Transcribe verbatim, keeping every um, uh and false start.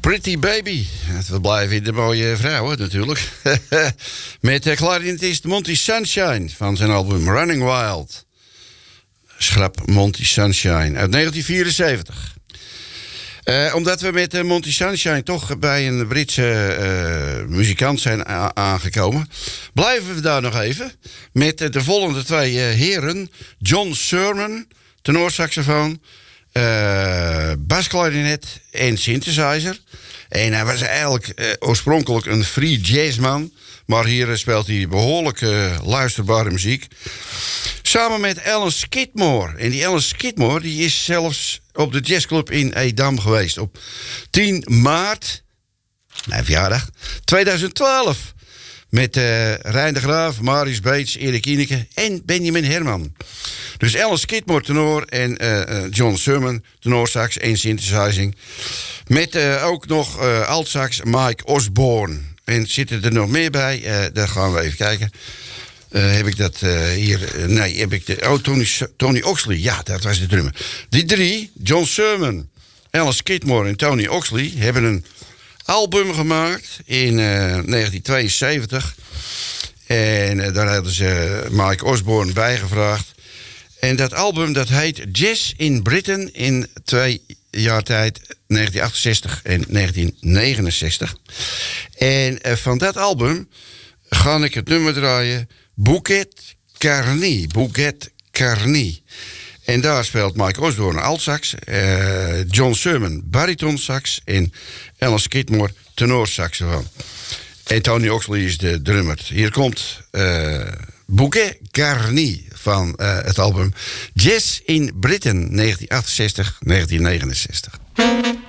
Pretty Baby. We blijven in de mooie vrouwen natuurlijk. Met de klarinetist Monty Sunshine van zijn album Running Wild. Schrap Monty Sunshine uit negentien vierenzeventig. Uh, omdat we met uh, Monty Sunshine toch bij een Britse uh, muzikant zijn a- aangekomen, blijven we daar nog even met uh, de volgende twee uh, heren. John Surman, tenorsaxofoon, uh, basklarinet en synthesizer. En hij was eigenlijk uh, oorspronkelijk een free jazzman, maar hier uh, speelt hij behoorlijk uh, luisterbare muziek. Samen met Alan Skidmore. En die Alan Skidmore die is zelfs op de jazzclub in Edam geweest. Op tien maart, mijn verjaardag, tweeduizend twaalf. Met uh, Rijn de Graaf, Marius Beets, Erik Ineke en Benjamin Herman. Dus Alan Skidmore tenor en uh, John Surman tenorsax en synthesizing. Met uh, ook nog uh, altsax Mike Osborne. En zitten er nog meer bij? Uh, daar gaan we even kijken. Uh, heb ik dat uh, hier... Uh, nee, heb ik de... Oh, Tony, Tony Oxley. Ja, dat was de drummer. Die drie, John Surman, Alan Skidmore en Tony Oxley, hebben een album gemaakt in uh, negentien tweeënzeventig. En uh, daar hadden ze Mike Osborne bijgevraagd. En dat album dat heet Jazz in Britain in twee jaar tijd, negentien achtenzestig en negentien negenenzestig. En uh, van dat album ga ik het nummer draaien, Bouquet Carny. Bouquet Carny. En daar speelt Mike Osborne altsax, uh, John Surman baritonsax en Alan Skidmore tenorsaxofoon. En Tony Oxley is de drummer. Hier komt uh, Bouquet Carny van uh, het album Jazz in Britain negentien achtenzestig negentien negenenzestig.